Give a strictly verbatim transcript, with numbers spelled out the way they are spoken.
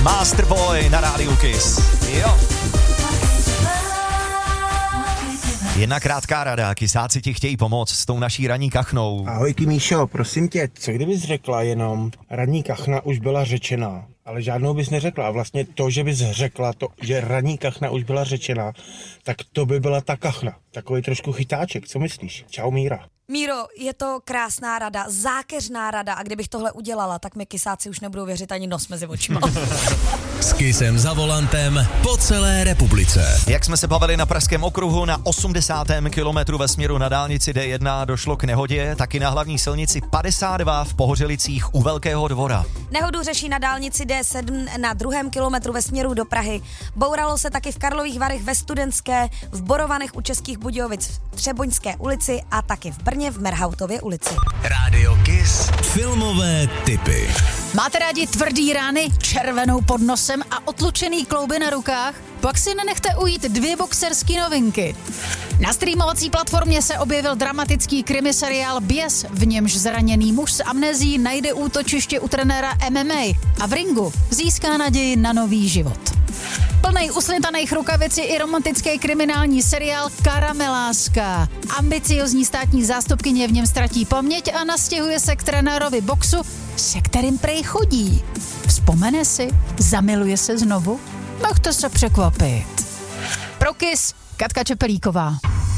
Masterboy na rádiu Kiss. Jo. Jedna krátká rada, kysáci ti chtějí pomoct s tou naší ranní kachnou. Ahojky Míšo, prosím tě, co kdybys řekla jenom, ranní kachna už byla řečená, ale žádnou bys neřekla. A vlastně to, že bys řekla to, že ranní kachna už byla řečená, tak to by byla ta kachna. Takový trošku chytáček, co myslíš? Čau Míra. Míro, je to krásná rada, zákeřná rada a kdybych tohle udělala, tak mi kysáci už nebudou věřit ani nos mezi očima. S Kissem za volantem po celé republice. Jak jsme se bavili na Pražském okruhu, na osmdesátém kilometru ve směru na dálnici D jedna došlo k nehodě, taky na hlavní silnici padesát dva v Pohořelicích u Velkého Dvora. Nehodu řeší na dálnici D sedm na druhém kilometru ve směru do Prahy. Bouralo se taky v Karlových Varech ve Studentské, v Borovanech u Českých Budějovic v Třeboňské ulici a taky v Brně v Merhautově ulici. Rádio Kiss. Filmové tipy. Máte rádi tvrdý rány, červenou pod nosem a otlučený klouby na rukách? Pak si nenechte ujít dvě boxerský novinky. Na streamovací platformě se objevil dramatický krimiseriál Běs, v němž zraněný muž s amnézií najde útočiště u trenéra M M A a v ringu získá naději na nový život. Plnej uslintaných rukavic je i romantický kriminální seriál Karameláska. Ambiciozní státní zástupkyně v něm ztratí paměť a nastěhuje se k trenérovi boxu, se kterým prej chodí. Vzpomene si? Zamiluje se znovu? Nechte se překvapit. Pro Kiss, Katka Čepelíková.